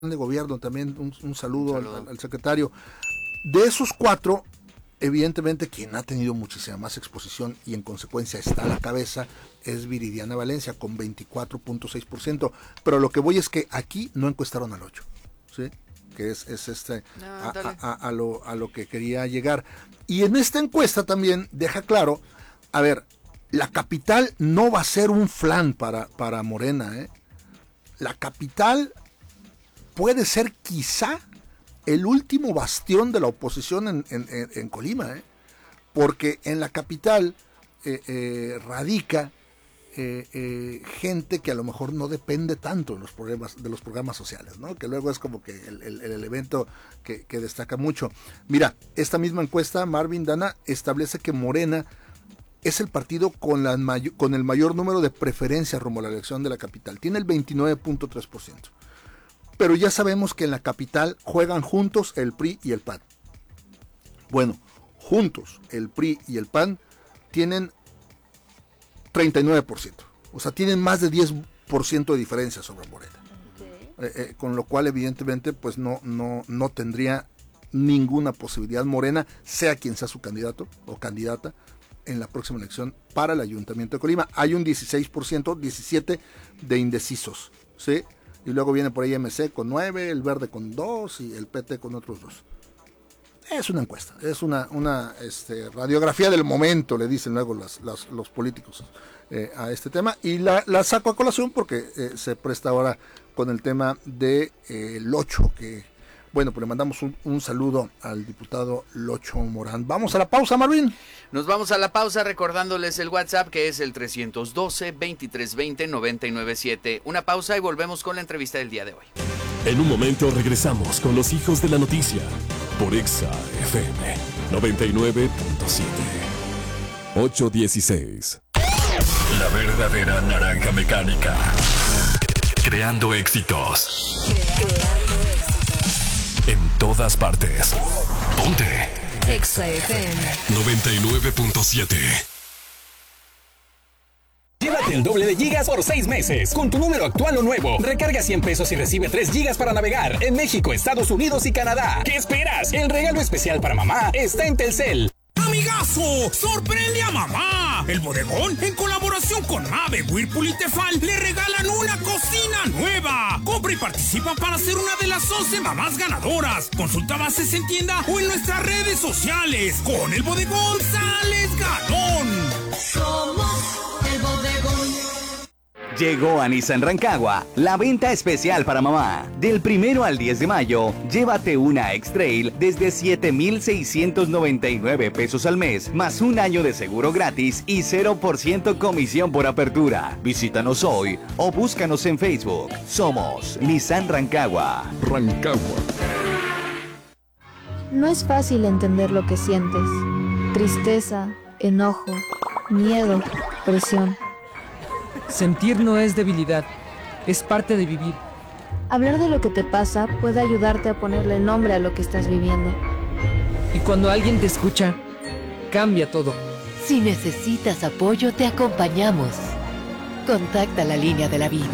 de gobierno también, un saludo al secretario. De esos 4, evidentemente quien ha tenido muchísima más exposición y en consecuencia está a la cabeza es Viridiana Valencia con 24.6%, pero lo que voy es que aquí no encuestaron al 8, ¿sí? Que es a lo que quería llegar. Y en esta encuesta también deja claro, a ver, la capital no va a ser un flan para Morena, ¿eh? La capital puede ser quizá el último bastión de la oposición en Colima, ¿eh? Porque en la capital radica gente que a lo mejor no depende tanto de los programas sociales, ¿no? Que luego es como que el elemento que destaca mucho. Mira, esta misma encuesta, Marvin, Dana, establece que Morena es el partido con el mayor número de preferencias rumbo a la elección de la capital. Tiene el 29.3%. Pero ya sabemos que en la capital juegan juntos el PRI y el PAN. Bueno, juntos el PRI y el PAN tienen 39%. O sea, tienen más de 10% de diferencia sobre Morena. Okay. Con lo cual, evidentemente, pues no tendría ninguna posibilidad Morena, sea quien sea su candidato o candidata, en la próxima elección para el Ayuntamiento de Colima. Hay un 16%, 17% de indecisos, ¿sí? Y luego viene por ahí MC con 9, el Verde con 2 y el PT con otros 2. Es una encuesta, es una radiografía del momento, le dicen luego los políticos a este tema. Y la saco a colación porque se presta ahora con el tema del 8, que bueno, pues le mandamos un saludo al diputado Locho Morán. Vamos a la pausa, Marvin. Nos vamos a la pausa recordándoles el WhatsApp, que es el 312-2320-997. Una pausa y volvemos con la entrevista del día de hoy. En un momento regresamos con los hijos de la noticia por Exa FM 99.7. 816. La verdadera naranja mecánica. Creando éxitos. En todas partes. Ponte. Exa FM 99.7. Llévate el doble de gigas por 6 meses. Con tu número actual o nuevo. Recarga 100 pesos y recibe 3 gigas para navegar en México, Estados Unidos y Canadá. ¿Qué esperas? El regalo especial para mamá está en Telcel. ¡Amigazo! ¡Sorprende a mamá! El Bodegón, en colaboración con Mave, Whirlpool y Tefal, le regalan una cocina nueva. Compra y participa para ser una de las 11 mamás ganadoras. Consulta bases en tienda o en nuestras redes sociales. Con el Bodegón sales ganón. Somos el Bodegón. Llegó a Nissan Rancagua la venta especial para mamá. Del 1 al 10 de mayo, llévate una X-Trail desde 7,699 pesos al mes, más un año de seguro gratis y 0% comisión por apertura. Visítanos hoy o búscanos en Facebook. Somos Nissan Rancagua. Rancagua. No es fácil entender lo que sientes. Tristeza, enojo, miedo, presión. Sentir no es debilidad, es parte de vivir. Hablar de lo que te pasa puede ayudarte a ponerle nombre a lo que estás viviendo. Y cuando alguien te escucha, cambia todo. Si necesitas apoyo, te acompañamos. Contacta la línea de la vida.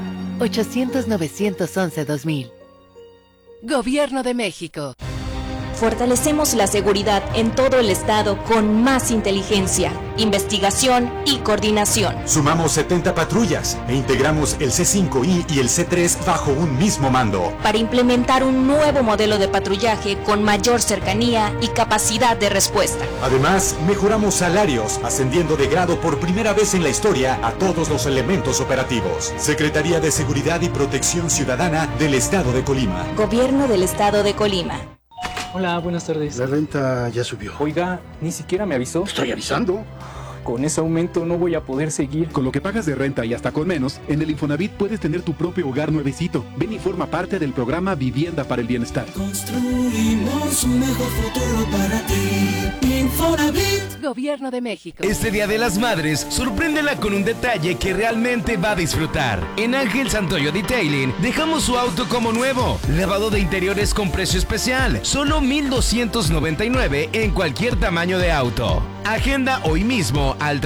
800-911-2000. Gobierno de México. Fortalecemos la seguridad en todo el estado con más inteligencia, investigación y coordinación. Sumamos 70 patrullas e integramos el C5I y el C3 bajo un mismo mando. Para implementar un nuevo modelo de patrullaje con mayor cercanía y capacidad de respuesta. Además, mejoramos salarios, ascendiendo de grado por primera vez en la historia a todos los elementos operativos. Secretaría de Seguridad y Protección Ciudadana del Estado de Colima. Gobierno del Estado de Colima. Hola, buenas tardes. La renta ya subió. Oiga, ni siquiera me avisó. Estoy avisando. Con ese aumento no voy a poder seguir. Con lo que pagas de renta y hasta con menos, en el Infonavit puedes tener tu propio hogar nuevecito. Ven y forma parte del programa Vivienda para el Bienestar. Construimos un mejor futuro para ti. Infonavit. Gobierno de México. Este Día de las Madres, sorpréndela con un detalle que realmente va a disfrutar. En Ángel Santoyo Detailing, dejamos su auto como nuevo. Lavado de interiores con precio especial. Solo $1,299 en cualquier tamaño de auto. Agenda hoy mismo al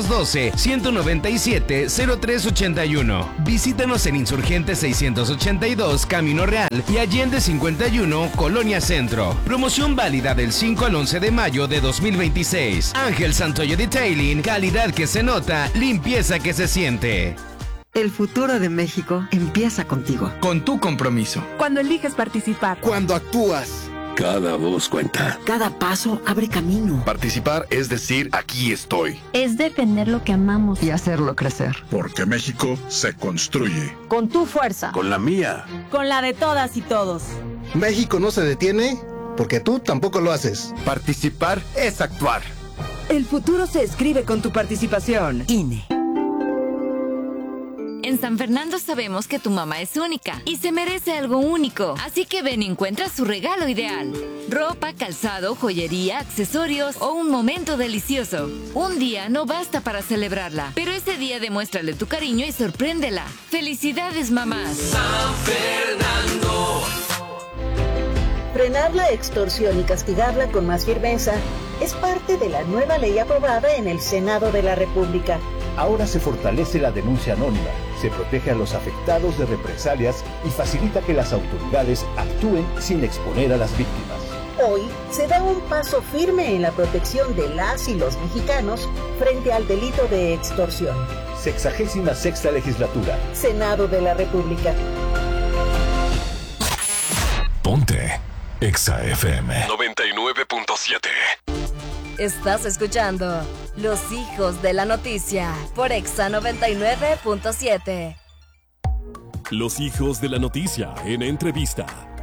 312-197-0381. Visítanos en Insurgente 682, Camino Real y Allende 51, Colonia Centro. Promoción válida del 5 al 11 de mayo de 2026. Ángel Santoyo Detailing, calidad que se nota, limpieza que se siente. El futuro de México empieza contigo. Con tu compromiso. Cuando eliges participar. Cuando actúas. Cada voz cuenta. Cada paso abre camino. Participar es decir, aquí estoy. Es defender lo que amamos. Y hacerlo crecer. Porque México se construye. Con tu fuerza. Con la mía. Con la de todas y todos. México no se detiene porque tú tampoco lo haces. Participar es actuar. El futuro se escribe con tu participación. INE. En San Fernando sabemos que tu mamá es única y se merece algo único, así que ven y encuentra su regalo ideal. Ropa, calzado, joyería, accesorios o un momento delicioso. Un día no basta para celebrarla, pero ese día demuéstrale tu cariño y sorpréndela. ¡Felicidades, mamás! San Fernando. Frenar la extorsión y castigarla con más firmeza es parte de la nueva ley aprobada en el Senado de la República. Ahora se fortalece la denuncia anónima, se protege a los afectados de represalias y facilita que las autoridades actúen sin exponer a las víctimas. Hoy se da un paso firme en la protección de las y los mexicanos frente al delito de extorsión. 66ª Legislatura. Senado de la República. Ponte Exa FM 99.7. Estás escuchando Los Hijos de la Noticia por Exa 99.7. Los Hijos de la Noticia en entrevista.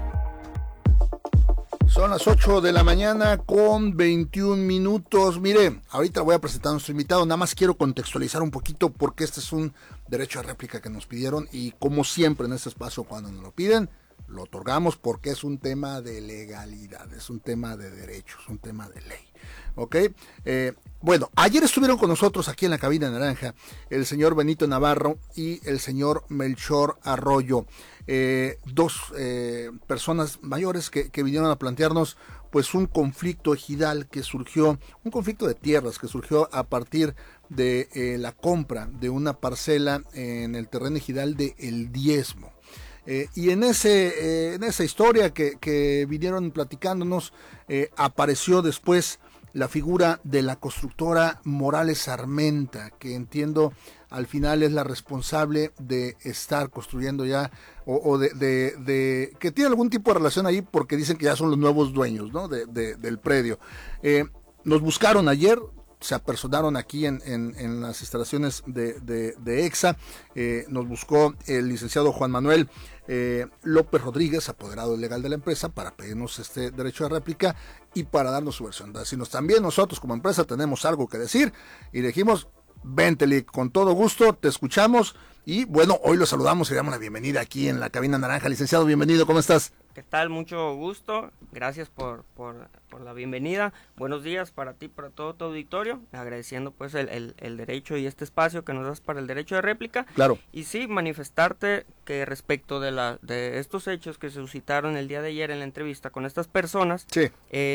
Son las 8 de la mañana con 21 minutos. Mire, ahorita voy a presentar a nuestro invitado. Nada más quiero contextualizar un poquito porque este es un derecho de réplica que nos pidieron y como siempre en este espacio cuando nos lo piden, lo otorgamos porque es un tema de legalidad, es un tema de derechos, un tema de ley. ¿Ok? Bueno, ayer estuvieron con nosotros aquí en la cabina naranja el señor Benito Navarro y el señor Melchor Arroyo, dos personas mayores que vinieron a plantearnos pues un conflicto ejidal que surgió, un conflicto de tierras que surgió a partir de la compra de una parcela en el terreno ejidal de El Diezmo. Y en esa historia que vinieron platicándonos, apareció después la figura de la constructora Morales Armenta, que entiendo al final es la responsable de estar construyendo ya, o de que tiene algún tipo de relación ahí, porque dicen que ya son los nuevos dueños, ¿no? del predio. Nos buscaron ayer, se apersonaron aquí en las instalaciones de EXA, nos buscó el licenciado Juan Manuel López Rodríguez, apoderado legal de la empresa, para pedirnos este derecho de réplica y para darnos su versión. Si también nosotros como empresa tenemos algo que decir, y le dijimos, véntele, con todo gusto, te escuchamos, y bueno, hoy lo saludamos y le damos la bienvenida aquí en la cabina naranja. Licenciado, bienvenido, ¿cómo estás? ¿Qué tal? Mucho gusto, gracias por la bienvenida, buenos días para ti, para todo tu auditorio, agradeciendo pues el derecho y este espacio que nos das para el derecho de réplica. Claro. Y sí, manifestarte que respecto de estos hechos que se suscitaron el día de ayer en la entrevista con estas personas, sí.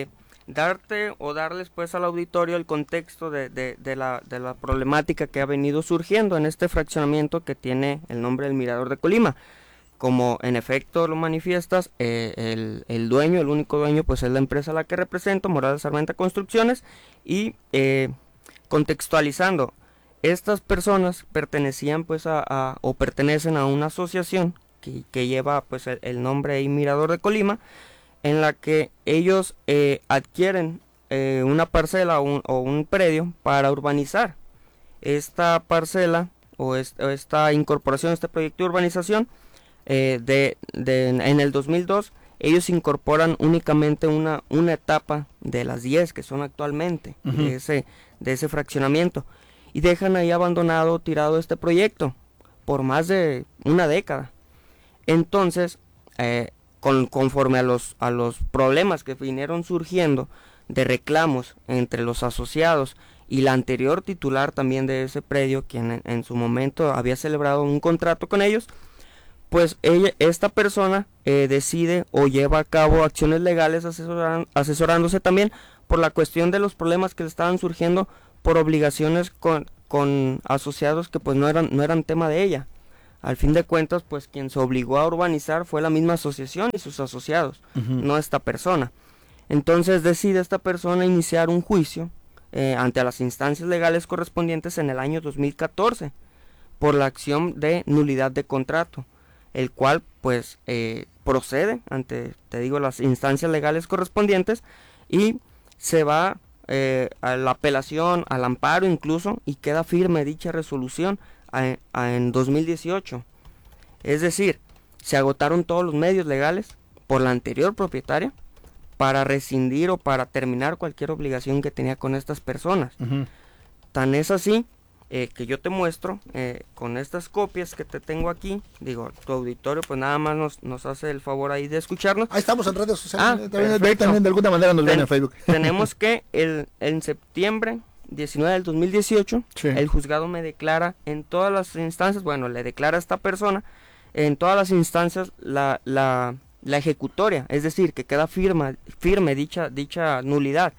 Darles pues al auditorio el contexto de la problemática que ha venido surgiendo en este fraccionamiento que tiene el nombre del Mirador de Colima. Como en efecto lo manifiestas, el dueño, el único dueño, pues es la empresa a la que represento, Morales Armenta Construcciones, y contextualizando, estas personas pertenecían pues o pertenecen a una asociación que lleva pues el nombre ahí Mirador de Colima, en la que ellos adquieren una parcela o un predio para urbanizar. Esta parcela o esta incorporación, este proyecto de urbanización, en el 2002 ellos incorporan únicamente una etapa de las 10 que son actualmente de ese fraccionamiento, y dejan ahí abandonado, tirado este proyecto por más de una década. Entonces, conforme a los problemas que vinieron surgiendo de reclamos entre los asociados y la anterior titular también de ese predio, quien en su momento había celebrado un contrato con ellos, pues esta persona decide o lleva a cabo acciones legales asesorándose también la cuestión de los problemas que le estaban surgiendo por obligaciones con asociados que pues no eran tema de ella. Al fin de cuentas, pues quien se obligó a urbanizar fue la misma asociación y sus asociados, no esta persona. Entonces decide esta persona iniciar un juicio ante las instancias legales correspondientes en el año 2014 por la acción de nulidad de contrato, el cual pues procede ante, te digo, las instancias legales correspondientes y se va a la apelación, al amparo incluso, y queda firme dicha resolución en 2018. Es decir, se agotaron todos los medios legales por la anterior propietaria para rescindir o para terminar cualquier obligación que tenía con estas personas. Tan es así que yo te muestro con estas copias que te tengo aquí. Digo, tu auditorio pues nada más nos hace el favor ahí de escucharnos. Ahí estamos en redes sociales, también de alguna manera nos ven en Facebook. Tenemos que en septiembre 19 del 2018, sí, el juzgado me declara en todas las instancias, bueno, le declara a esta persona en todas las instancias la ejecutoria, es decir, que queda firme dicha nulidad.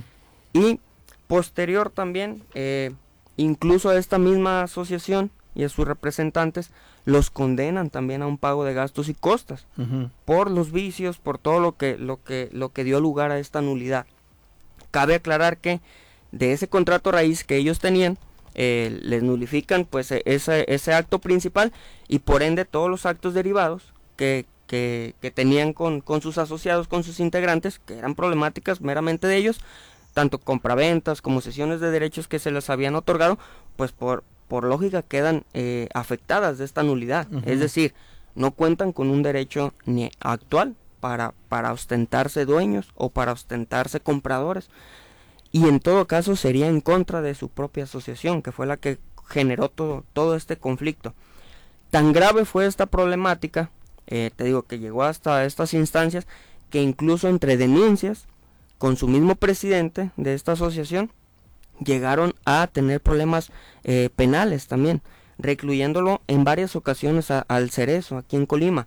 Y posterior también, incluso a esta misma asociación y a sus representantes los condenan también a un pago de gastos y costas por los vicios, por todo lo que dio lugar a esta nulidad. Cabe aclarar que de ese contrato raíz que ellos tenían, les nulifican pues ese acto principal y por ende todos los actos derivados que tenían con sus asociados, con sus integrantes, que eran problemáticas meramente de ellos, tanto compraventas como cesiones de derechos que se les habían otorgado, pues por lógica quedan afectadas de esta nulidad. Es decir, no cuentan con un derecho ni actual para ostentarse dueños o para ostentarse compradores. Y en todo caso sería en contra de su propia asociación, que fue la que generó todo este conflicto. Tan grave fue esta problemática, te digo, que llegó hasta estas instancias, que incluso entre denuncias con su mismo presidente de esta asociación, llegaron a tener problemas penales también, recluyéndolo en varias ocasiones al Cerezo, aquí en Colima.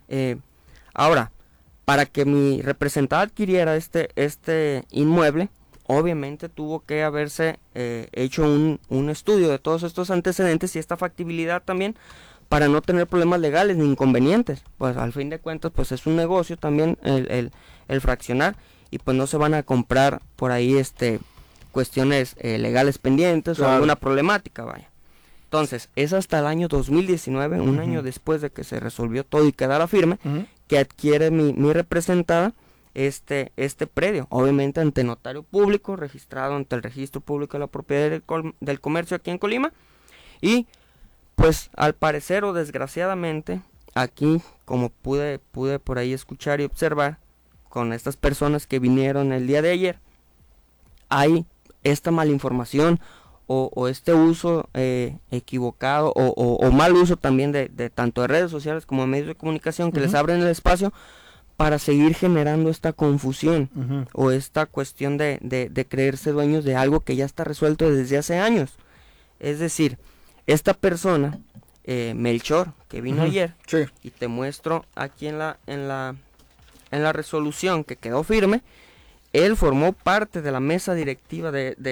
Ahora, para que mi representada adquiriera este inmueble, obviamente tuvo que haberse hecho un estudio de todos estos antecedentes y esta factibilidad también, para no tener problemas legales ni inconvenientes. Pues al fin de cuentas pues es un negocio también el fraccionar, y pues no se van a comprar por ahí cuestiones legales pendientes, claro, o alguna problemática, vaya. Entonces es hasta el año 2019, un año después de que se resolvió todo y quedara firme, que adquiere mi representada este predio, obviamente ante notario público, registrado ante el Registro Público de la Propiedad del Comercio aquí en Colima. Y pues al parecer o desgraciadamente aquí, como pude por ahí escuchar y observar con estas personas que vinieron el día de ayer, hay esta malinformación o este uso equivocado o mal uso también de tanto de redes sociales como de medios de comunicación que les abren el espacio para seguir generando esta confusión o esta cuestión de creerse dueños de algo que ya está resuelto desde hace años. Es decir, esta persona, Melchor, que vino ayer, sí, y te muestro aquí en la resolución que quedó firme, él formó parte de la mesa directiva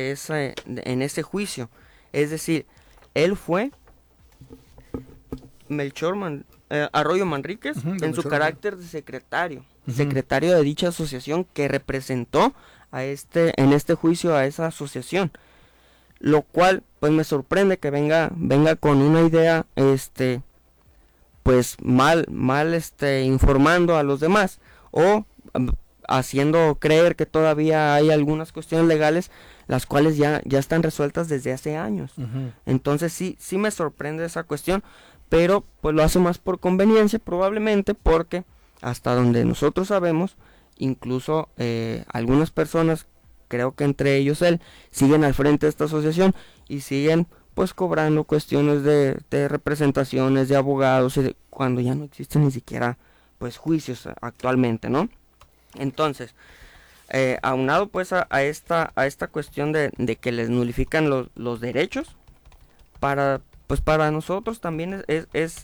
en ese juicio. Es decir, él fue Melchor Arroyo Manríquez en su carácter de secretario de dicha asociación, que representó en este juicio a esa asociación, lo cual pues me sorprende que venga con una idea pues mal informando a los demás o haciendo creer que todavía hay algunas cuestiones legales las cuales ya están resueltas desde hace años. Entonces sí me sorprende esa cuestión, pero pues lo hace más por conveniencia probablemente, porque hasta donde nosotros sabemos, incluso algunas personas, creo que entre ellos él, siguen al frente de esta asociación y siguen pues cobrando cuestiones de representaciones de abogados cuando ya no existen ni siquiera pues juicios actualmente, ¿no? Entonces, aunado pues a esta cuestión de que les nulifican los derechos, para nosotros también es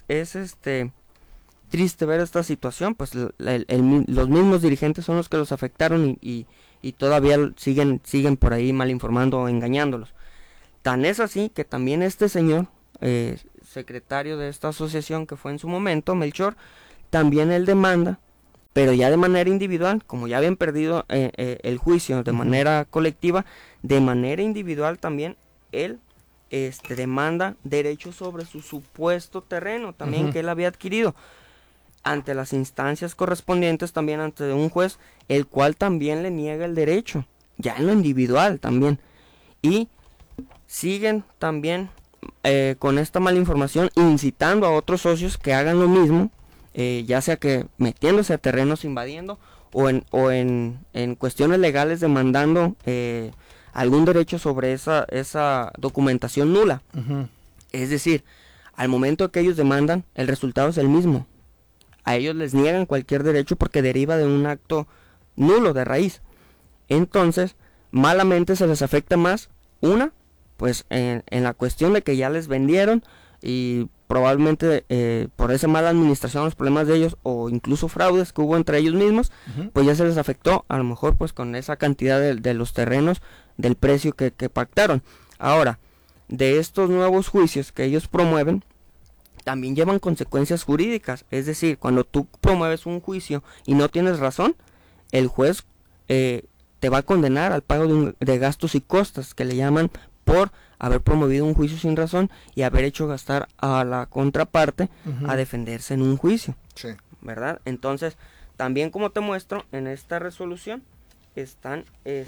triste ver esta situación, pues los mismos dirigentes son los que los afectaron y y todavía siguen por ahí mal informando o engañándolos. Tan es así que también este señor, secretario de esta asociación que fue en su momento, Melchor, también él demanda, pero ya de manera individual, como ya habían perdido el juicio de manera colectiva, de manera individual también él demanda derechos sobre su supuesto terreno también que él había adquirido ante las instancias correspondientes, también ante un juez, el cual también le niega el derecho, ya en lo individual también, y siguen también con esta mala información, incitando a otros socios que hagan lo mismo, ya sea que metiéndose a terrenos, invadiendo, o en cuestiones legales demandando algún derecho sobre esa documentación nula. Es decir, al momento que ellos demandan, el resultado es el mismo. A ellos les niegan cualquier derecho porque deriva de un acto nulo de raíz. Entonces, malamente se les afecta más, pues en la cuestión de que ya les vendieron y probablemente por esa mala administración, los problemas de ellos o incluso fraudes que hubo entre ellos mismos, pues ya se les afectó a lo mejor pues con esa cantidad de los terrenos, del precio que pactaron. Ahora, de estos nuevos juicios que ellos promueven, también llevan consecuencias jurídicas. Es decir, cuando tú promueves un juicio y no tienes razón, el juez te va a condenar al pago de gastos y costas, que le llaman, por haber promovido un juicio sin razón y haber hecho gastar a la contraparte a defenderse en un juicio. Sí. ¿Verdad? Entonces, también como te muestro, en esta resolución están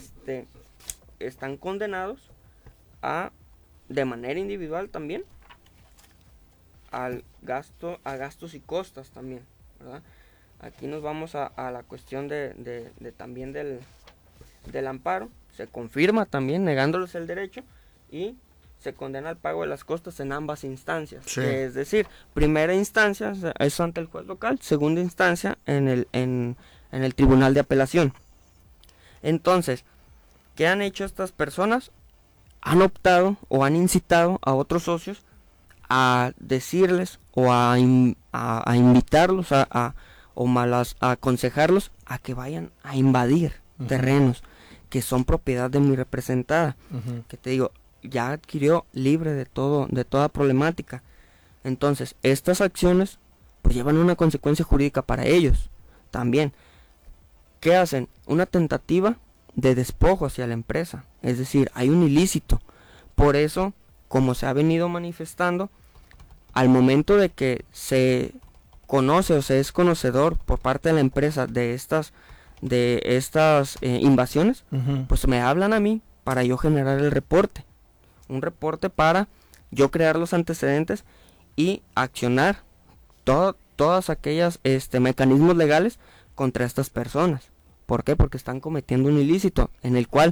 condenados de manera individual también a gastos y costas también, ¿verdad? Aquí nos vamos a la cuestión también del amparo. Se confirma también negándoles el derecho y se condena al pago de las costas en ambas instancias. Sí. Es decir, primera instancia es ante el juez local, segunda instancia en el tribunal de apelación. Entonces, ¿qué han hecho estas personas? Han optado o han incitado a otros socios a decirles o a invitarlos a aconsejarlos a que vayan a invadir terrenos que son propiedad de mi representada, que te digo, ya adquirió libre de toda problemática. Entonces, estas acciones pues llevan una consecuencia jurídica para ellos también. ¿Qué hacen? Una tentativa de despojo hacia la empresa, es decir, hay un ilícito. Por eso, como se ha venido manifestando, al momento de que se conoce o se es conocedor por parte de la empresa de estas invasiones, pues me hablan a mí para yo generar el reporte, un reporte para yo crear los antecedentes y accionar todas aquellas mecanismos legales contra estas personas. ¿Por qué? Porque están cometiendo un ilícito en el cual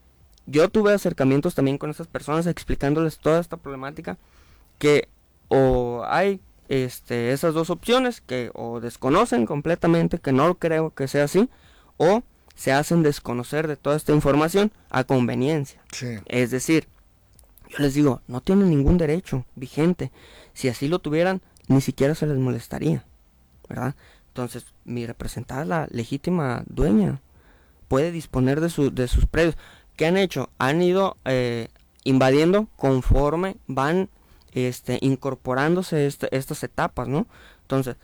yo tuve acercamientos también con estas personas explicándoles toda esta problemática, que o hay esas dos opciones, que o desconocen completamente, que no creo que sea así, o se hacen desconocer de toda esta información a conveniencia. Sí. Es decir, yo les digo, no tienen ningún derecho vigente. Si así lo tuvieran, ni siquiera se les molestaría, ¿verdad? Entonces, mi representada, la legítima dueña, puede disponer de sus predios. ¿Qué han hecho? Han ido invadiendo conforme van incorporándose estas etapas, ¿no? Entonces,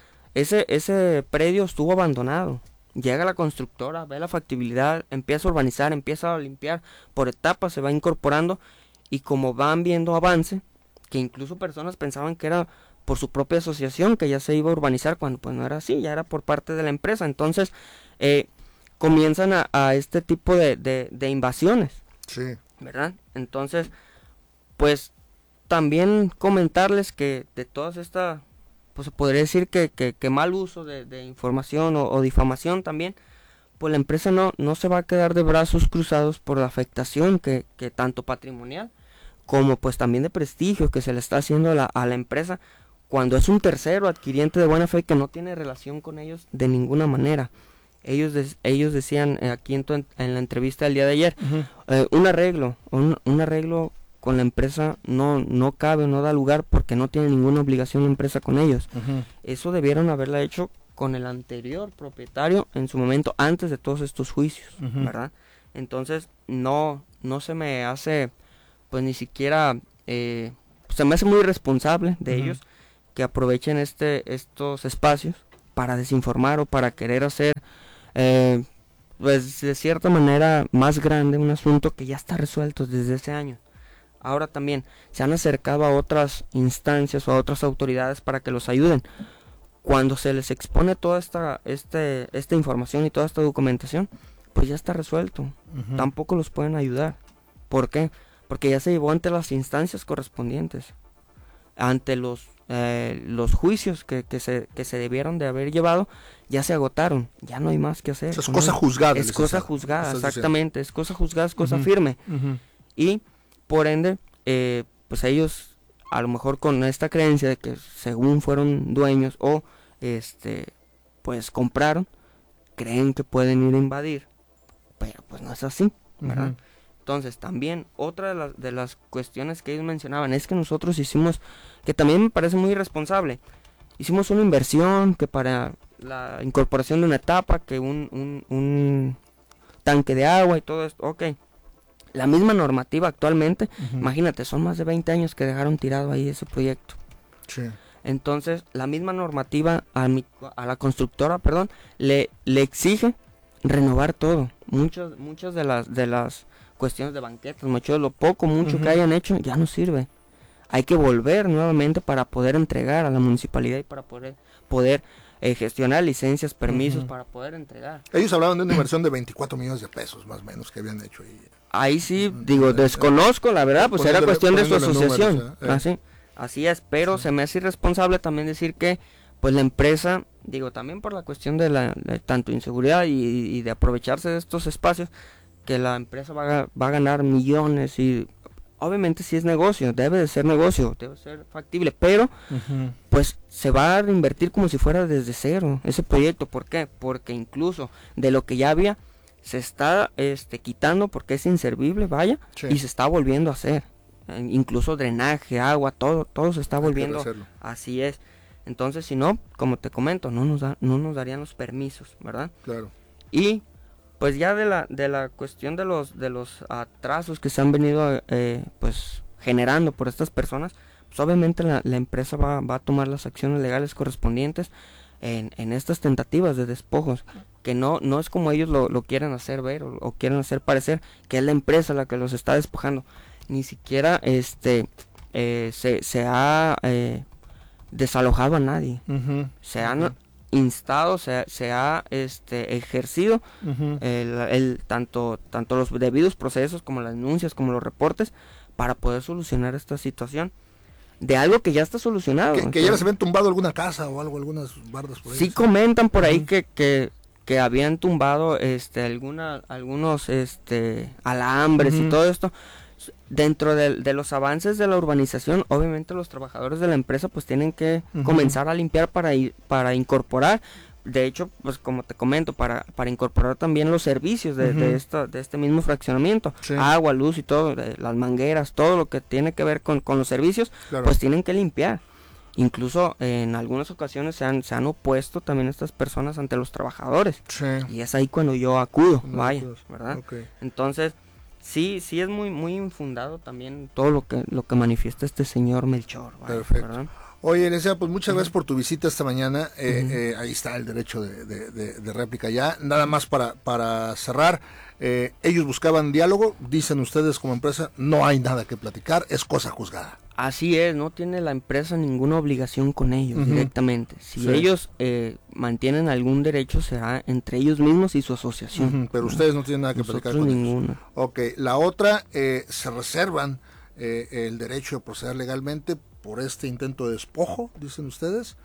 ese predio estuvo abandonado. Llega la constructora, ve la factibilidad, empieza a urbanizar, empieza a limpiar, por etapas se va incorporando, y como van viendo avance, que incluso personas pensaban que era por su propia asociación que ya se iba a urbanizar, cuando pues no era así, ya era por parte de la empresa. Entonces comienzan a este tipo de invasiones, sí, ¿verdad? Entonces, pues también comentarles que de todas estas, pues se podría decir que mal uso de información o difamación también, pues la empresa no se va a quedar de brazos cruzados por la afectación que tanto patrimonial como pues también de prestigio que se le está haciendo a la empresa, cuando es un tercero adquiriente de buena fe que no tiene relación con ellos de ninguna manera. Ellos decían aquí en la entrevista del día de ayer, un arreglo con la empresa no cabe, no da lugar, porque no tiene ninguna obligación la empresa con ellos. Eso debieron haberla hecho con el anterior propietario en su momento, antes de todos estos juicios, ¿verdad? Entonces no se me hace, pues ni siquiera, se me hace muy irresponsable de ellos que aprovechen estos espacios para desinformar o para querer hacer, pues de cierta manera más grande un asunto que ya está resuelto desde ese año. Ahora también se han acercado a otras instancias o a otras autoridades para que los ayuden. Cuando se les expone toda esta información y toda esta documentación, pues ya está resuelto. Tampoco los pueden ayudar. ¿Por qué? Porque ya se llevó ante las instancias correspondientes, ante los juicios que se debieron de haber llevado, ya se agotaron, ya no hay más que hacer. Es cosa juzgada. Es cosa juzgada, exactamente, es cosa juzgada, es cosa firme. Y por ende, pues ellos, a lo mejor con esta creencia de que según fueron dueños o pues compraron, creen que pueden ir a invadir, pero pues no es así, ¿verdad? Entonces también otra de las cuestiones que ellos mencionaban es que nosotros hicimos, que también me parece muy irresponsable, hicimos una inversión que para la incorporación de una etapa, que un tanque de agua y todo esto, ok. La misma normativa actualmente, imagínate, son más de 20 años que dejaron tirado ahí ese proyecto. Sí. Entonces, la misma normativa a la constructora, le exige renovar todo. Muchas de las cuestiones de banquetas, lo mucho que hayan hecho, ya no sirve. Hay que volver nuevamente para poder entregar a la municipalidad y para poder gestionar licencias, permisos, para poder entregar. Ellos hablaban de una inversión de 24 millones de pesos, más o menos, que habían hecho ahí. Ahí sí, desconozco, la verdad, pues era cuestión de su asociación. Así es, pero se me hace irresponsable también decir que, pues la empresa, también por la cuestión de tanto inseguridad y de aprovecharse de estos espacios, que la empresa va a ganar millones y obviamente sí es negocio, debe de ser negocio, debe ser factible, pero pues se va a reinvertir como si fuera desde cero ese proyecto. ¿Por qué? Porque incluso de lo que ya había se está quitando porque es inservible, y se está volviendo a hacer. Incluso drenaje, agua, todo se está volviendo. Así es. Entonces, si no, como te comento, no nos darían los permisos, ¿verdad? Claro. Y pues ya de la cuestión de los atrasos que se han venido pues generando por estas personas, pues obviamente la empresa va a tomar las acciones legales correspondientes en estas tentativas de despojos, que no es como ellos lo quieren hacer ver o quieren hacer parecer, que es la empresa la que los está despojando. Ni siquiera se ha desalojado a nadie. Se han instado, se ha ejercido tanto los debidos procesos como las denuncias como los reportes para poder solucionar esta situación de algo que ya está solucionado. Que ya les habían tumbado alguna casa o algo, algunas bardas por ahí. Sí, comentan por ahí que habían tumbado algunos alambres y todo esto. Dentro de los avances de la urbanización, obviamente los trabajadores de la empresa pues tienen que comenzar a limpiar para incorporar. De hecho, pues como te comento, para incorporar también los servicios de este mismo fraccionamiento, agua, luz y todo, las mangueras, todo lo que tiene que ver con los servicios, pues tienen que limpiar. Incluso en algunas ocasiones se han opuesto también estas personas ante los trabajadores, y es ahí cuando yo acudo, ¿verdad? Entonces sí es muy infundado también todo lo que manifiesta este señor Melchor. Perfecto. ¿Verdad? Oye, Eliseo, pues muchas gracias por tu visita esta mañana. Ahí está el derecho de réplica ya. Nada más para cerrar. Ellos buscaban diálogo, dicen ustedes como empresa, no hay nada que platicar, es cosa juzgada. Así es, no tiene la empresa ninguna obligación con ellos directamente. Si ellos mantienen algún derecho, será entre ellos mismos y su asociación. Pero ustedes no tienen nada que platicar con ninguno. Ok, la otra, se reservan el derecho de proceder legalmente por este intento de despojo, dicen ustedes,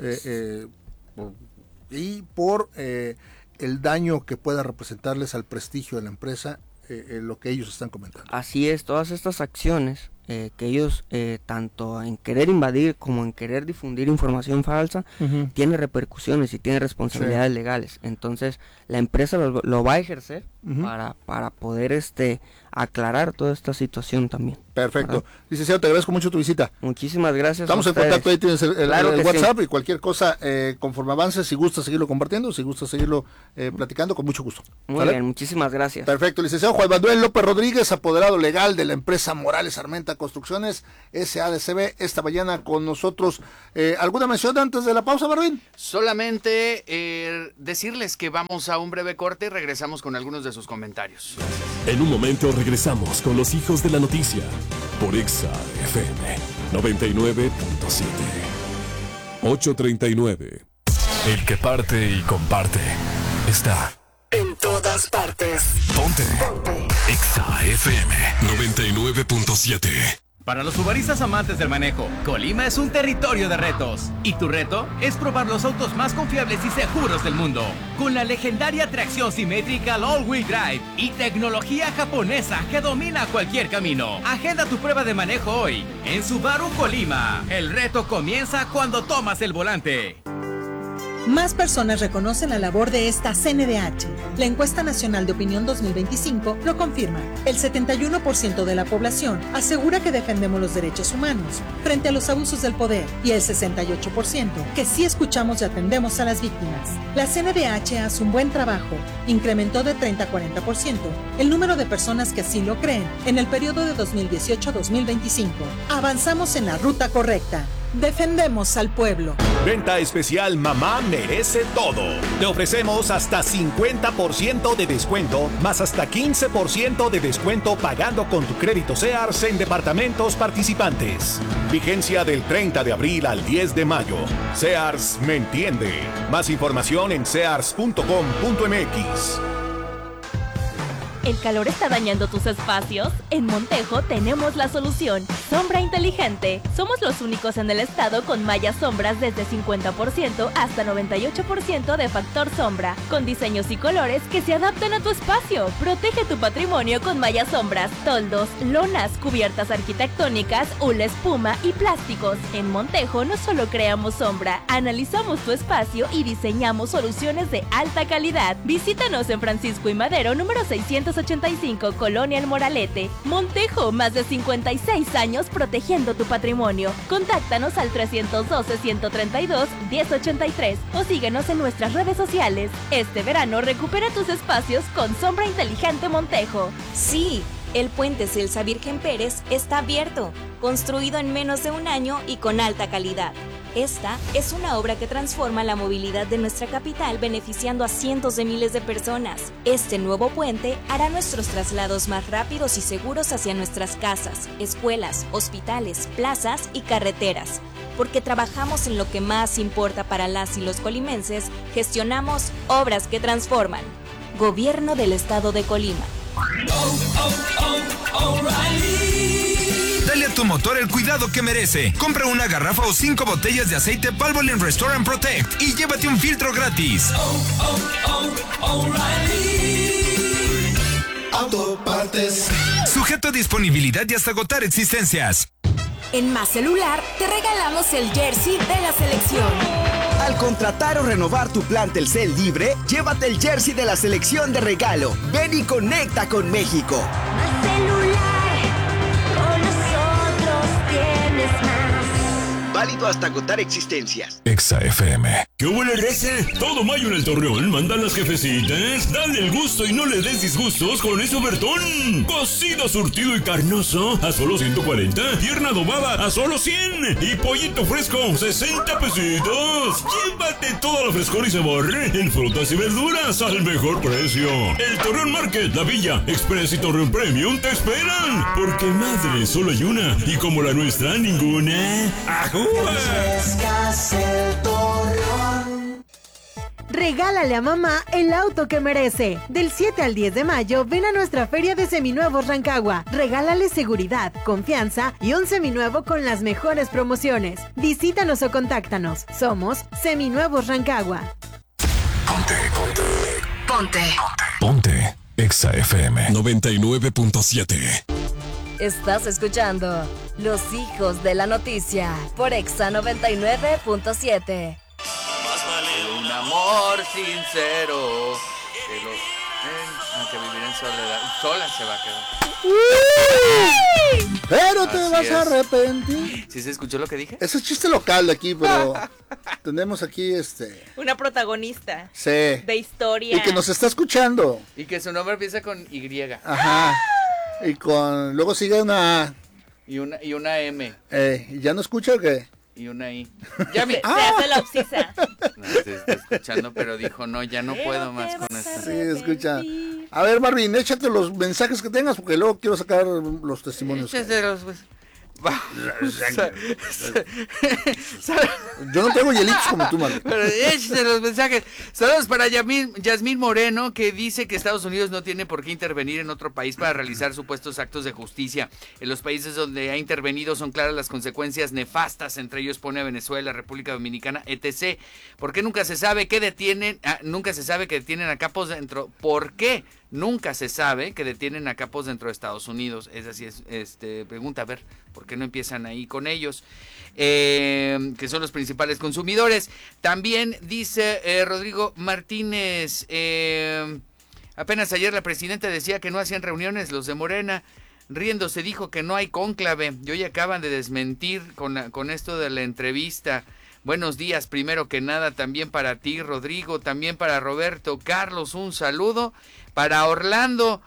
y por el daño que pueda representarles al prestigio de la empresa, lo que ellos están comentando. Así es, todas estas acciones que ellos, tanto en querer invadir como en querer difundir información falsa, tiene repercusiones y tiene responsabilidades legales. Entonces, la empresa lo va a ejercer para poder aclarar toda esta situación también. Perfecto. Licenciado, te agradezco mucho tu visita. Muchísimas gracias. Estamos en contacto, ahí tienes el WhatsApp, sí. Y cualquier cosa, conforme avance, si gusta seguirlo compartiendo, si gusta seguirlo platicando, con mucho gusto. Muy bien, muchísimas gracias. Perfecto. Licenciado Juan Manuel López Rodríguez, apoderado legal de la empresa Morales Armenta Construcciones, SADCB, esta mañana con nosotros. ¿Alguna mención antes de la pausa, Marvin? Solamente decirles que vamos a un breve corte y regresamos con algunos de sus comentarios. En un momento regresamos con los hijos de la noticia por Exa FM 99.7. 8:39. El que parte y comparte está en todas partes. Ponte. Exa FM 99.7. Para los subaristas amantes del manejo, Colima es un territorio de retos. Y tu reto es probar los autos más confiables y seguros del mundo. Con la legendaria tracción simétrica All-Wheel Drive y tecnología japonesa que domina cualquier camino. Agenda tu prueba de manejo hoy en Subaru Colima. El reto comienza cuando tomas el volante. Más personas reconocen la labor de esta CNDH. La encuesta nacional de opinión 2025 lo confirma. El 71% de la población asegura que defendemos los derechos humanos frente a los abusos del poder y el 68% que sí escuchamos y atendemos a las víctimas. La CNDH hace un buen trabajo. Incrementó de 30 a 40% el número de personas que así lo creen en el periodo de 2018 a 2025. Avanzamos en la ruta correcta. Defendemos al pueblo. Venta especial Mamá Merece Todo. Te ofrecemos hasta 50% de descuento, más hasta 15% de descuento pagando con tu crédito Sears en departamentos participantes. Vigencia del 30 de abril al 10 de mayo. Sears me entiende. Más información en sears.com.mx. ¿El calor está dañando tus espacios? En Montejo tenemos la solución. Sombra inteligente. Somos los únicos en el estado con mallas sombras desde 50% hasta 98% de factor sombra, con diseños y colores que se adaptan a tu espacio. Protege tu patrimonio con mallas sombras, toldos, lonas, cubiertas arquitectónicas, hula espuma y plásticos. En Montejo no solo creamos sombra, analizamos tu espacio y diseñamos soluciones de alta calidad. Visítanos en Francisco y Madero, número 685, Colonia El Moralete. Montejo, más de 56 años protegiendo tu patrimonio. Contáctanos al 312-132-1083 o síguenos en nuestras redes sociales. Este verano recupera tus espacios con Sombra Inteligente Montejo. Sí, el puente Celsa Virgen Pérez está abierto, construido en menos de un año y con alta calidad. Esta es una obra que transforma la movilidad de nuestra capital, beneficiando a cientos de miles de personas. Este nuevo puente hará nuestros traslados más rápidos y seguros hacia nuestras casas, escuelas, hospitales, plazas y carreteras. Porque trabajamos en lo que más importa para las y los colimenses, gestionamos obras que transforman. Gobierno del Estado de Colima. Dale a tu motor el cuidado que merece. Compra una garrafa o 5 botellas de aceite Valvoline Restore and Protect y llévate un filtro gratis. Autopartes. Sujeto a disponibilidad y hasta agotar existencias. En Más Celular te regalamos el jersey de la selección. Al contratar o renovar tu plan Telcel libre, llévate el jersey de la selección de regalo. Ven y conecta con México. Más Celular, con nosotros tienes más. Válido hasta agotar existencias. Exa FM. ¿Qué huele, Rece? Todo mayo en el Torreón mandan las jefecitas. Dale el gusto y no le des disgustos con ese ofertón. Cocido, surtido y carnoso a solo 140. Pierna adobada a solo 100. Y pollito fresco, 60 pesitos. Llévate todo el frescor y sabor en frutas y verduras al mejor precio. El Torreón Market, La Villa, Express y Torreón Premium te esperan. Porque madre solo hay una. Y como la nuestra, ninguna. ¡Ajú! Regálale a mamá el auto que merece. Del 7 al 10 de mayo, ven a nuestra feria de seminuevos Rancagua. Regálale seguridad, confianza y un seminuevo con las mejores promociones. Visítanos o contáctanos. Somos Seminuevos Rancagua. Ponte. Exa FM 99.7. Estás escuchando Los Hijos de la Noticia por Exa 99.7. Más vale un amor sincero que los Aunque vivir en soledad, sola se va a quedar. Pero te Así vas es. a arrepentir. ¿Sí se escuchó lo que dije? Ese es chiste local de aquí, pero tenemos aquí Una protagonista sí. de historia. Y que nos está escuchando. Y que su nombre empieza con Y. Ajá. Y luego sigue una A. Y una M. ¿Y ya no escucha o qué? Y una I. Ya Se hace la obsesa. No, se está escuchando, pero dijo, no, ya no puedo más con esto. Sí, escucha. A ver, Marvin, échate los mensajes que tengas porque luego quiero sacar los testimonios. Échatelos, pues. Yo no tengo hielitos como tú, Marvin. Pero échate los mensajes. Saludos para Yasmín Moreno, que dice que Estados Unidos no tiene por qué intervenir en otro país para realizar supuestos actos de justicia. En los países donde ha intervenido son claras las consecuencias nefastas, entre ellos pone a Venezuela, República Dominicana, etc. ¿Por qué nunca se sabe que detienen a capos dentro? ¿Por qué nunca se sabe que detienen a capos dentro de Estados Unidos? Esa sí es pregunta, a ver, ¿por qué no empiezan ahí con ellos? Que son los principales consumidores. También dice Rodrigo Martínez, apenas ayer la presidenta decía que no hacían reuniones los de Morena, riéndose dijo que no hay cónclave, y hoy acaban de desmentir con esto de la entrevista. Buenos días, primero que nada, también para ti, Rodrigo, también para Roberto Carlos, un saludo. Para Orlando,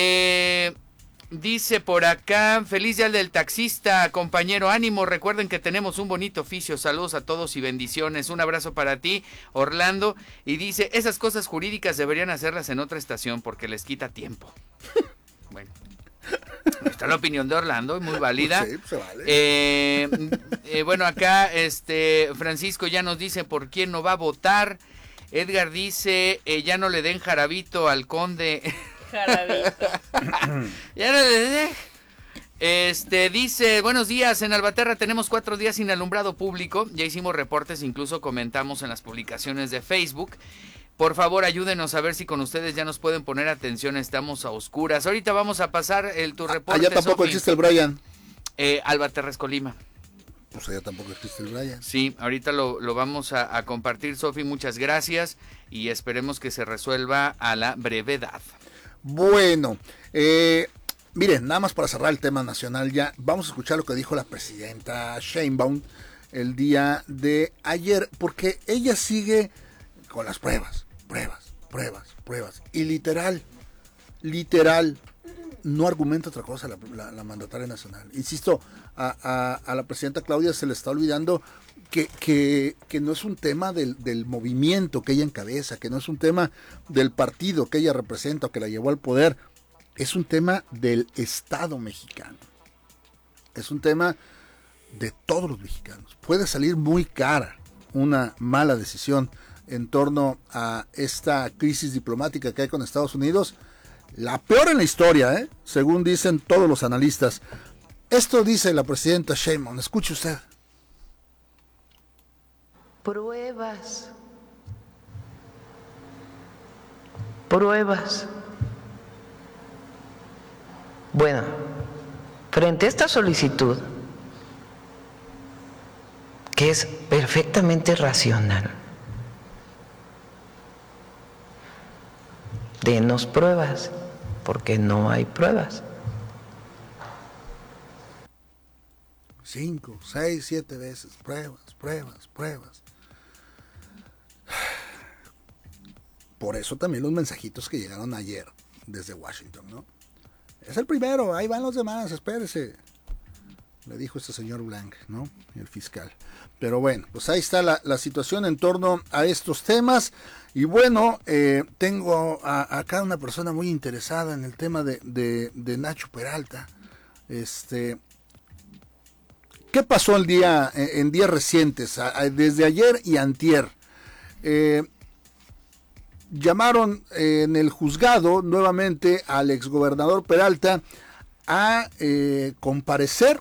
dice por acá, feliz día del taxista, compañero, ánimo, recuerden que tenemos un bonito oficio, saludos a todos y bendiciones, un abrazo para ti, Orlando, y dice, esas cosas jurídicas deberían hacerlas en otra estación porque les quita tiempo. Bueno. Está la opinión de Orlando, muy válida. Sí, se vale. Bueno, acá Francisco ya nos dice por quién no va a votar. Edgar dice, ya no le den jarabito al conde. Jarabito. Ya no le den. Dice, buenos días, en Albaterra tenemos 4 días sin alumbrado público. Ya hicimos reportes, incluso comentamos en las publicaciones de Facebook. Por favor, ayúdenos a ver si con ustedes ya nos pueden poner atención, estamos a oscuras. Ahorita vamos a pasar tu reporte, Allá tampoco Sofi. existe el Brian. Albaterra, Colima. Pues allá tampoco existe el Brian. Sí, ahorita lo vamos a compartir, Sofi, muchas gracias y esperemos que se resuelva a la brevedad. Bueno, miren, nada más para cerrar el tema nacional ya, vamos a escuchar lo que dijo la presidenta Sheinbaum el día de ayer, porque ella sigue con las pruebas, y literal, no argumenta otra cosa la mandataria nacional. Insisto, a la presidenta Claudia se le está olvidando que no es un tema del movimiento que ella encabeza, que no es un tema del partido que ella representa o que la llevó al poder, es un tema del Estado mexicano, es un tema de todos los mexicanos. Puede salir muy cara una mala decisión en torno a esta crisis diplomática que hay con Estados Unidos, la peor en la historia, según dicen todos los analistas. Esto dice la presidenta Sheinbaum, escuche usted. Pruebas. Bueno, frente a esta solicitud, que es perfectamente racional, denos pruebas, porque no hay pruebas. 5, 6, 7 veces, pruebas. Por eso también los mensajitos que llegaron ayer desde Washington, ¿no? Es el primero, ahí van los demás, espérese, le dijo este señor Blanc, ¿no? El fiscal. Pero bueno, pues ahí está la situación en torno a estos temas. Y bueno, tengo acá una persona muy interesada en el tema de Nacho Peralta. ¿Qué pasó en días recientes, desde ayer y antier? Llamaron en el juzgado nuevamente al exgobernador Peralta a comparecer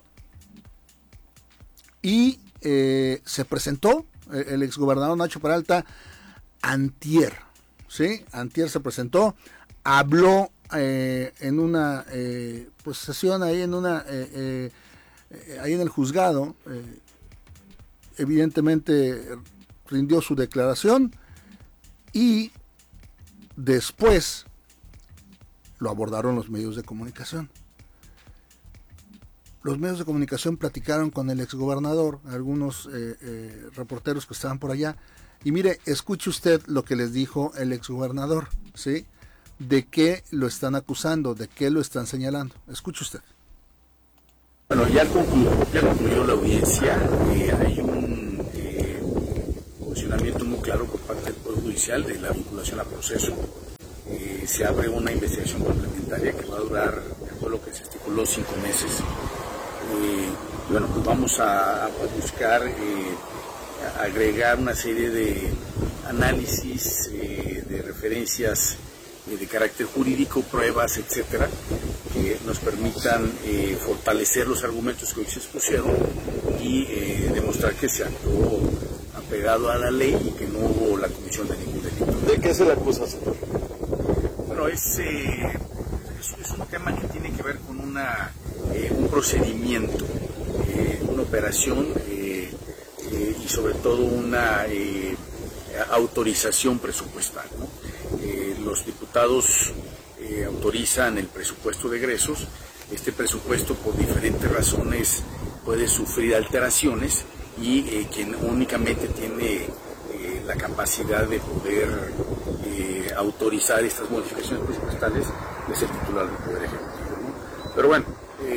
y se presentó el exgobernador Nacho Peralta antier, ¿sí? Antier se presentó, habló en una sesión ahí ahí en el juzgado, evidentemente rindió su declaración y después lo abordaron los medios de comunicación. Los medios de comunicación platicaron con el exgobernador, algunos reporteros que estaban por allá, y mire, escuche usted lo que les dijo el exgobernador, ¿sí? ¿De qué lo están acusando? ¿De qué lo están señalando? Escuche usted. Bueno, ya concluyó la audiencia. Hay un posicionamiento muy claro por parte del Poder Judicial de la vinculación a proceso. Se abre una investigación complementaria que va a durar, de acuerdo a lo que se estipuló, 5 meses. Bueno, pues vamos a buscar agregar una serie de análisis, de referencias de carácter jurídico, pruebas, etcétera, que nos permitan fortalecer los argumentos que hoy se expusieron y demostrar que se actuó apegado a la ley y que no hubo la comisión de ningún delito. ¿De qué se le acusa, señor? Bueno, es un tema que tiene que ver con un procedimiento, una operación y sobre todo una autorización presupuestal, ¿no? Los diputados autorizan el presupuesto de egresos. Este presupuesto, por diferentes razones, puede sufrir alteraciones y quien únicamente tiene la capacidad de poder autorizar estas modificaciones presupuestales es el titular del Poder Ejecutivo, ¿no? Pero bueno,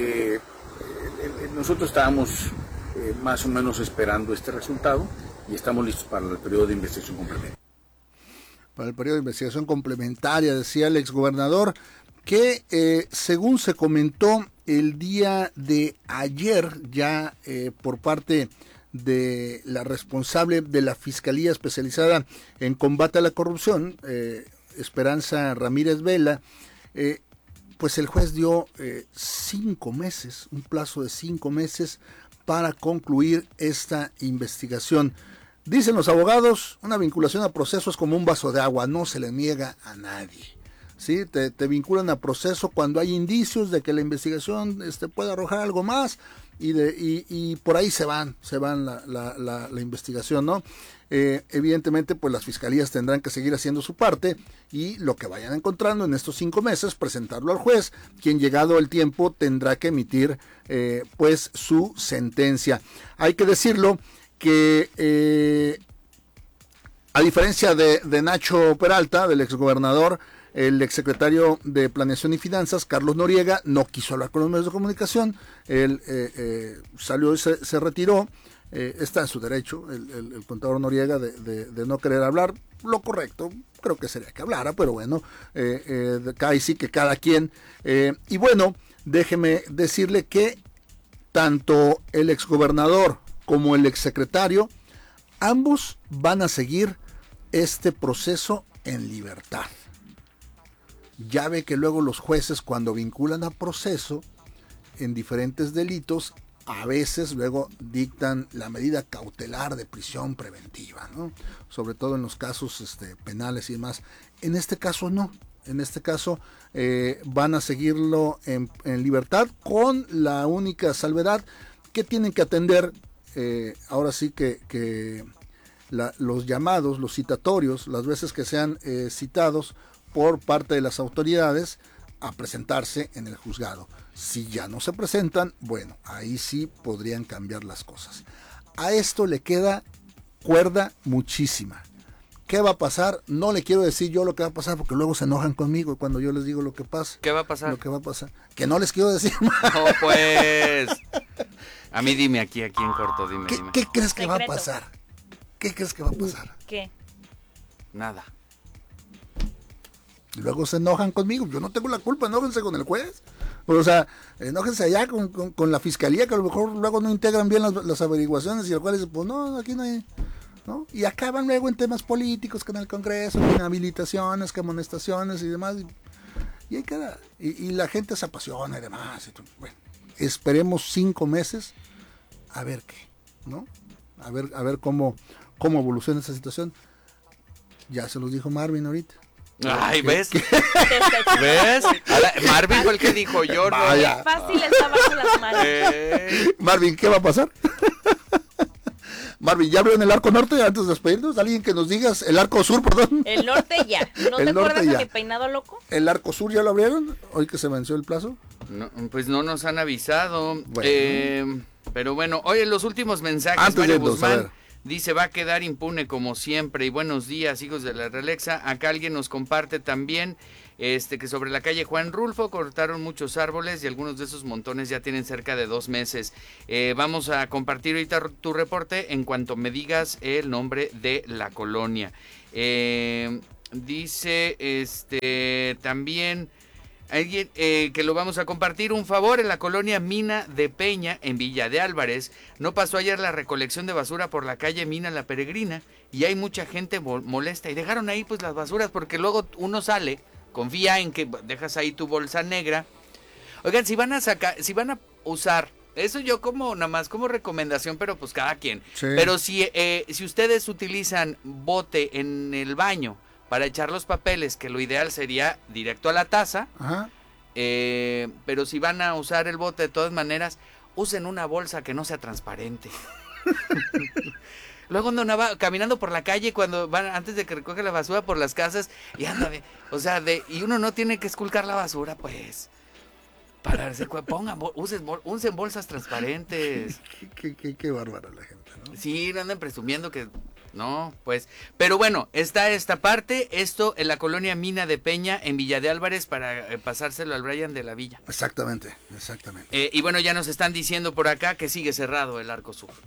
nosotros estábamos más o menos esperando este resultado y estamos listos para el periodo de investigación complementaria. Para el periodo de investigación complementaria, decía el exgobernador, que según se comentó el día de ayer, ya por parte de la responsable de la Fiscalía Especializada en Combate a la Corrupción, Esperanza Ramírez Vela, pues el juez dio 5 meses, un plazo de 5 meses para concluir esta investigación. Dicen los abogados, una vinculación a proceso es como un vaso de agua, no se le niega a nadie. ¿Sí? Te vinculan a proceso cuando hay indicios de que la investigación puede arrojar algo más y por ahí se van la investigación, ¿no? Evidentemente, pues las fiscalías tendrán que seguir haciendo su parte y lo que vayan encontrando en estos 5 meses, presentarlo al juez, quien llegado el tiempo tendrá que emitir pues su sentencia. Hay que decirlo que a diferencia de Nacho Peralta, del exgobernador, el exsecretario de Planeación y Finanzas, Carlos Noriega, no quiso hablar con los medios de comunicación. Él salió y se retiró. Está en su derecho el contador Noriega de no querer hablar. Lo correcto, creo que sería que hablara, pero bueno, ahí sí que cada quien. Y bueno, déjeme decirle que tanto el exgobernador como el exsecretario, ambos van a seguir este proceso en libertad. Ya ve que luego los jueces, cuando vinculan a proceso en diferentes delitos, a veces luego dictan la medida cautelar de prisión preventiva, ¿no? Sobre todo en los casos penales y demás. En este caso no. En este caso van a seguirlo en libertad, con la única salvedad que tienen que atender. Ahora sí que los llamados, los citatorios, las veces que sean citados por parte de las autoridades a presentarse en el juzgado. Si ya no se presentan, bueno, ahí sí podrían cambiar las cosas. A esto le queda cuerda muchísima. ¿Qué va a pasar? No le quiero decir yo lo que va a pasar porque luego se enojan conmigo cuando yo les digo lo que pasa. ¿Qué va a pasar? Lo que va a pasar. Que no les quiero decir más. No, pues. A mí dime aquí en corto, dime. ¿Qué crees que va a pasar? ¿Qué crees que va a pasar? ¿Qué? Nada. Y luego se enojan conmigo. Yo no tengo la culpa, enójense con el juez. O sea, enójense allá con la fiscalía, que a lo mejor luego no integran bien las averiguaciones y el juez dice, pues no, aquí no hay, ¿no? Y acaban luego en temas políticos, con el Congreso, con habilitaciones, con amonestaciones y demás. Y ahí queda. Y la gente se apasiona y demás. Bueno, esperemos 5 meses a ver qué, ¿no? A ver cómo evoluciona esa situación. Ya se los dijo Marvin ahorita. Ay, ¿ves? ¿Ves? Marvin fue el que dijo, yo no. Fácil está bajo las manos. Marvin, ¿qué va a pasar? Marvin, ¿ya abrieron el arco norte antes de despedirnos? ¿Alguien que nos digas? El arco sur, perdón. El norte ya. ¿No te acuerdas de mi peinado loco? ¿El arco sur ya lo abrieron? Hoy que se venció el plazo. No, pues no nos han avisado. Bueno. Pero bueno, oye, los últimos mensajes. Antes Mario de Guzmán dice, va a quedar impune como siempre. Y buenos días, hijos de la Realexa. Acá alguien nos comparte también que sobre la calle Juan Rulfo cortaron muchos árboles y algunos de esos montones ya tienen cerca de 2 meses. Vamos a compartir ahorita tu reporte en cuanto me digas el nombre de la colonia. Dice también alguien que lo vamos a compartir, un favor, en la colonia Mina de Peña, en Villa de Álvarez, no pasó ayer la recolección de basura por la calle Mina La Peregrina y hay mucha gente molesta y dejaron ahí pues las basuras porque luego uno sale, confía en que dejas ahí tu bolsa negra. Oigan, si van a usar, eso yo como nada más como recomendación, pero pues cada quien. Sí. Pero si ustedes utilizan bote en el baño para echar los papeles, que lo ideal sería directo a la taza, pero si van a usar el bote de todas maneras, usen una bolsa que no sea transparente. Luego uno va caminando por la calle cuando van antes de que recoge la basura por las casas y anda, y uno no tiene que esculcar la basura, pues. Usen bolsas transparentes. Qué bárbara la gente, ¿no? Sí, no anden presumiendo que no, pues. Pero bueno, está esta parte, esto en la colonia Mina de Peña, en Villa de Álvarez, para pasárselo al Brian de la Villa. Exactamente. Y bueno, ya nos están diciendo por acá que sigue cerrado el Arco Sur.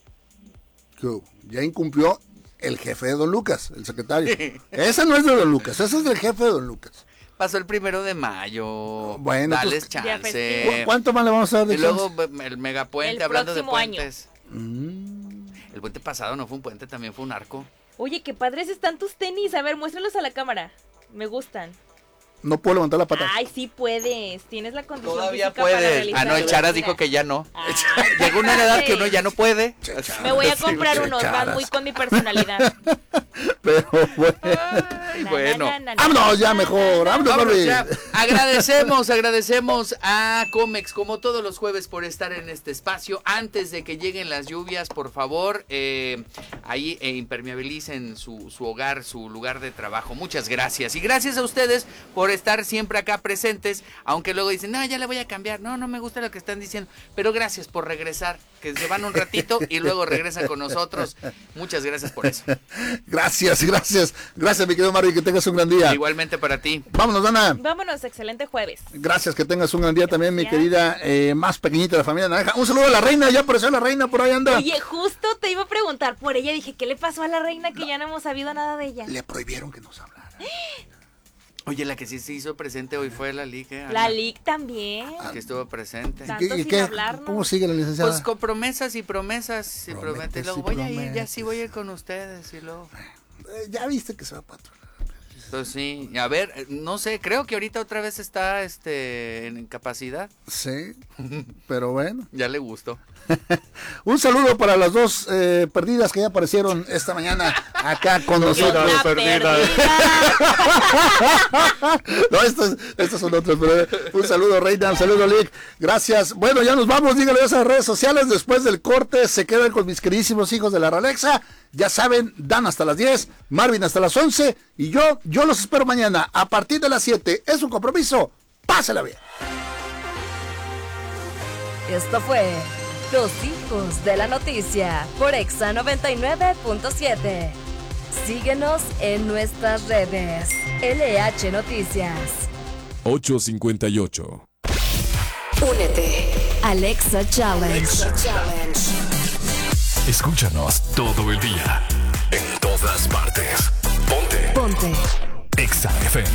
Ya incumplió el jefe de Don Lucas, el secretario. Esa no es de Don Lucas, esa es del jefe de Don Lucas. Pasó el 1 de mayo. Bueno, dales chance. ¿Cuánto más le vamos a dar de chance? Y luego el megapuente, hablando de puentes. Año. El puente pasado no fue un puente, también fue un arco. Oye, qué padres están tus tenis. A ver, muéstralos a la cámara. Me gustan. No puedo levantar la pata. Ay, sí puedes. Tienes la condición todavía física puedes. para realizarlo. No, el Charas dijo que ya no. Llegó una edad que uno ya no puede. Me voy a comprar unos, van muy con mi personalidad. Pero bueno. Vámonos ya mejor. Vámonos ya. Agradecemos a Comex como todos los jueves por estar en este espacio. Antes de que lleguen las lluvias, por favor, ahí impermeabilicen su hogar, su lugar de trabajo. Muchas gracias. Y gracias a ustedes por estar siempre acá presentes, aunque luego dicen, no, ya le voy a cambiar, no me gusta lo que están diciendo, pero gracias por regresar, que se van un ratito y luego regresan con nosotros. Muchas gracias por eso. Gracias, mi querido Mario, que tengas un gran día. Igualmente para ti. Vámonos, Dana. Vámonos, excelente jueves. Gracias, que tengas un gran día también, mi querida más pequeñita de la familia Naranja. Un saludo a la reina, ya apareció la reina, por ahí anda. Oye, justo te iba a preguntar por ella, dije, ¿qué le pasó a la reina que ya no hemos sabido nada de ella? Le prohibieron que nos hablara. Oye, la que sí se hizo presente hoy fue la LIC, Ana. La LIC también. Que estuvo presente. ¿Cómo sigue la licenciada? Pues con promesas y promesas. Luego voy a ir, ya sí voy a ir con ustedes. Y luego... ya viste que se va a patronar. Pues sí, a ver, no sé, creo que ahorita otra vez está en incapacidad. Sí, pero bueno. Ya le gustó. Un saludo para las dos perdidas que ya aparecieron esta mañana acá con nosotros. No, estas son otras, pero un saludo, Reina, un saludo, Lick. Gracias. Bueno, ya nos vamos, díganle a esas redes sociales. Después del corte se quedan con mis queridísimos hijos de la Realexa. Ya saben, Dan hasta las 10, Marvin hasta las 11 y yo los espero mañana a partir de las 7. Es un compromiso. Pásala bien. Esto fue Los Hijos de la Noticia por Exa 99.7. Síguenos en nuestras redes. LH Noticias. 8:58. Únete. Alexa Challenge. Escúchanos todo el día. En todas partes. Ponte. Exa FM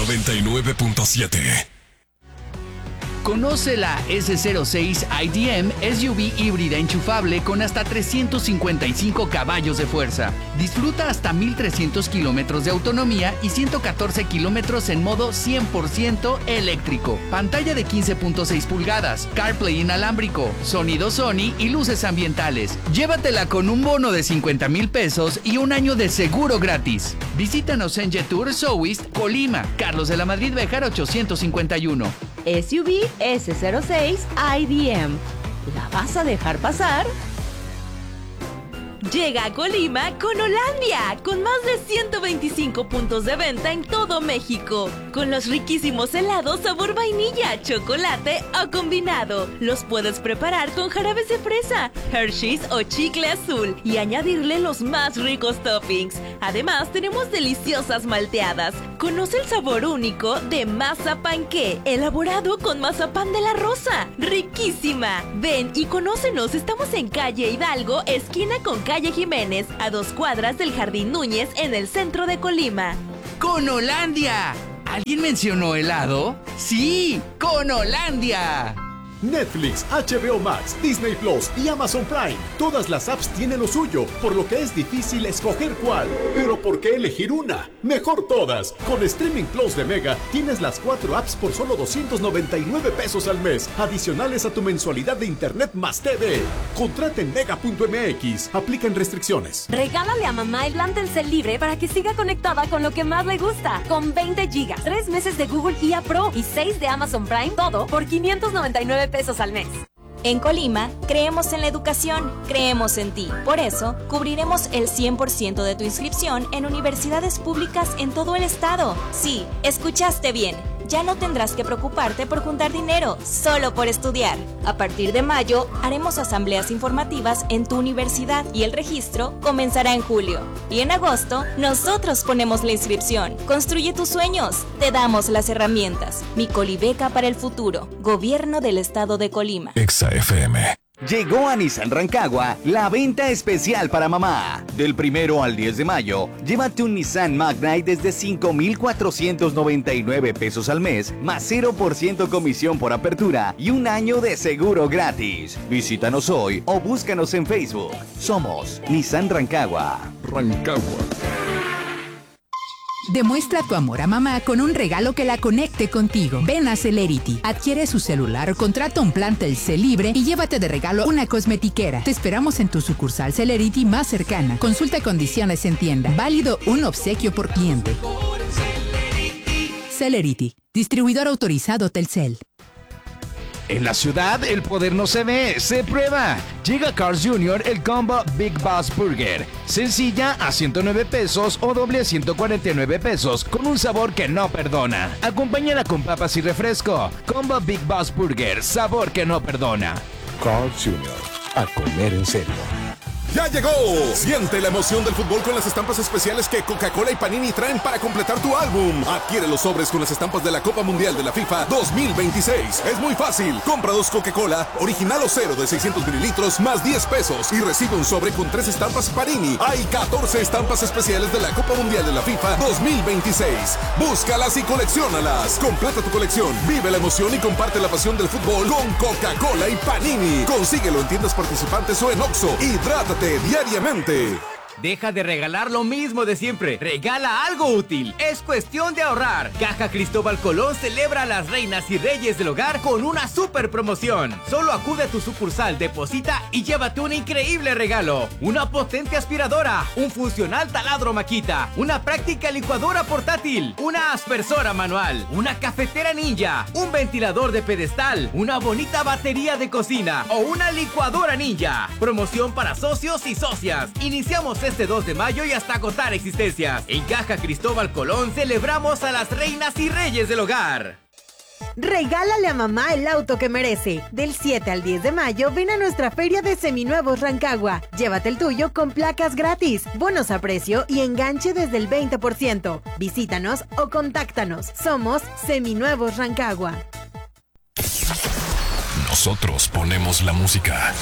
99.7. Conoce la S06 IDM SUV híbrida enchufable con hasta 355 caballos de fuerza. Disfruta hasta 1,300 kilómetros de autonomía y 114 kilómetros en modo 100% eléctrico. Pantalla de 15.6 pulgadas, CarPlay inalámbrico, sonido Sony y luces ambientales. Llévatela con un bono de 50,000 pesos y un año de seguro gratis. Visítanos en Jetour South, Colima, Carlos de la Madrid Béjar 851. SUV S06 IDM. ¿La vas a dejar pasar? Llega a Colima Conolandia, con más de 125 puntos de venta en todo México, con los riquísimos helados sabor vainilla, chocolate o combinado. Los puedes preparar con jarabes de fresa, Hershey's o chicle azul y añadirle los más ricos toppings. Además, tenemos deliciosas malteadas. Conoce el sabor único de Mazapanqué, elaborado con mazapán de la Rosa. ¡Riquísima! Ven y conócenos. Estamos en calle Hidalgo, esquina con calle Jiménez, a 2 cuadras del Jardín Núñez, en el centro de Colima. ¡Conolandia! ¿Alguien mencionó helado? ¡Sí! ¡Conolandia! Netflix, HBO Max, Disney Plus y Amazon Prime. Todas las apps tienen lo suyo, por lo que es difícil escoger cuál. Pero ¿por qué elegir una? Mejor todas. Con Streaming Plus de Mega tienes las 4 apps por solo 299 pesos al mes, adicionales a tu mensualidad de internet más TV. Contrata en mega.mx. Aplican restricciones. Regálale a mamá el plan Telcel libre para que siga conectada con lo que más le gusta. Con 20 gigas, 3 meses de Google IA Pro y 6 de Amazon Prime, todo por 599 pesos al mes. En Colima, creemos en la educación, creemos en ti. Por eso, cubriremos el 100% de tu inscripción en universidades públicas en todo el estado. Sí, escuchaste bien. Ya no tendrás que preocuparte por juntar dinero, solo por estudiar. A partir de mayo, haremos asambleas informativas en tu universidad y el registro comenzará en julio. Y en agosto, nosotros ponemos la inscripción. Construye tus sueños, te damos las herramientas. Mi Colibeca para el futuro. Gobierno del Estado de Colima. Exa FM. Llegó a Nissan Rancagua la venta especial para mamá. Del 1 al 10 de mayo, llévate un Nissan Magnite desde 5,499 pesos al mes, más 0% comisión por apertura y un año de seguro gratis. Visítanos hoy o búscanos en Facebook. Somos Nissan Rancagua. Demuestra tu amor a mamá con un regalo que la conecte contigo. Ven a Celerity, adquiere su celular o contrata un plan Telcel libre y llévate de regalo una cosmetiquera. Te esperamos en tu sucursal Celerity más cercana. Consulta condiciones en tienda. Válido un obsequio por cliente. Celerity, distribuidor autorizado Telcel. En la ciudad, el poder no se ve, se prueba. Llega a Carl's Jr. el combo Big Boss Burger. Sencilla a 109 pesos o doble a 149 pesos, con un sabor que no perdona. Acompáñala con papas y refresco. Combo Big Boss Burger, sabor que no perdona. Carl's Jr. A comer en serio. ¡Ya llegó! Siente la emoción del fútbol con las estampas especiales que Coca-Cola y Panini traen para completar tu álbum. Adquiere los sobres con las estampas de la Copa Mundial de la FIFA 2026. Es muy fácil. Compra 2 Coca-Cola, original o cero de 600 mililitros, más 10 pesos. Y recibe un sobre con 3 estampas Panini. Hay 14 estampas especiales de la Copa Mundial de la FIFA 2026. Búscalas y colecciónalas. Completa tu colección, vive la emoción y comparte la pasión del fútbol con Coca-Cola y Panini. Consíguelo en tiendas participantes o en Oxxo. Hidrátate diariamente. Deja de regalar lo mismo de siempre. Regala algo útil. Es cuestión de ahorrar. Caja Cristóbal Colón celebra a las reinas y reyes del hogar con una super promoción. Solo acude a tu sucursal, deposita y llévate un increíble regalo. Una potente aspiradora, un funcional taladro maquita, una práctica licuadora portátil, una aspersora manual, una cafetera ninja, un ventilador de pedestal, una bonita batería de cocina o una licuadora ninja. Promoción para socios y socias. Iniciamos este 2 de mayo y hasta agotar existencias. En Caja Cristóbal Colón celebramos a las reinas y reyes del hogar. Regálale a mamá el auto que merece. Del 7 al 10 de mayo ven a nuestra feria de seminuevos Rancagua. Llévate el tuyo con placas gratis, bonos a precio y enganche desde el 20%. Visítanos o contáctanos. Somos Seminuevos Rancagua. Nosotros ponemos la música.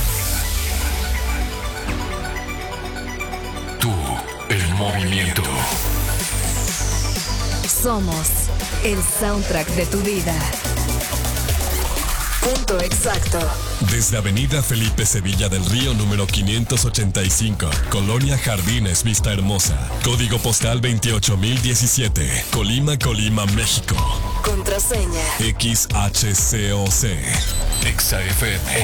Tú, el movimiento. Somos el soundtrack de tu vida. Punto exacto. Desde Avenida Felipe Sevilla del Río número 585, Colonia Jardines, Vista Hermosa. Código postal 28017, Colima, Colima, México. Contraseña XHCOC. Exa FM.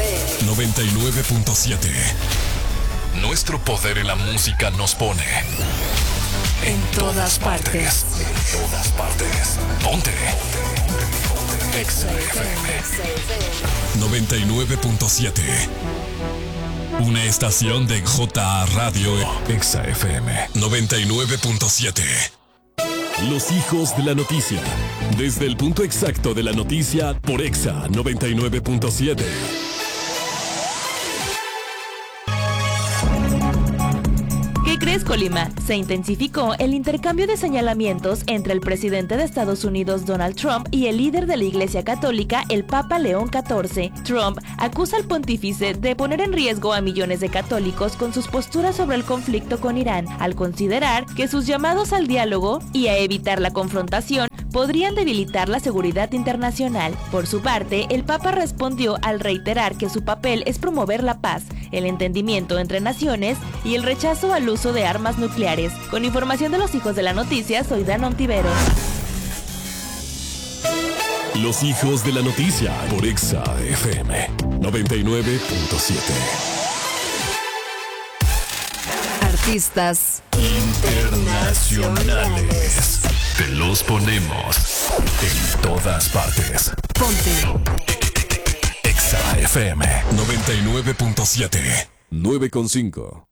99.7. Nuestro poder en la música nos pone en todas partes. En todas partes. Ponte. Exa FM 99.7. Una estación de J Radio Exa FM 99.7. Los hijos de la noticia. Desde el punto exacto de la noticia por Exa 99.7. ¿Qué crees, Colima? Se intensificó el intercambio de señalamientos entre el presidente de Estados Unidos, Donald Trump, y el líder de la Iglesia Católica, el Papa León XIV. Trump acusa al pontífice de poner en riesgo a millones de católicos con sus posturas sobre el conflicto con Irán, al considerar que sus llamados al diálogo y a evitar la confrontación podrían debilitar la seguridad internacional. Por su parte, el Papa respondió al reiterar que su papel es promover la paz, el entendimiento entre naciones y el rechazo al uso de armas nucleares. Con información de los hijos de la noticia, soy Dana Ontiveros. Los hijos de la noticia por Exa FM 99.7. Artistas internacionales. Te los ponemos en todas partes. Ponte Exa FM 99.7. 9.5.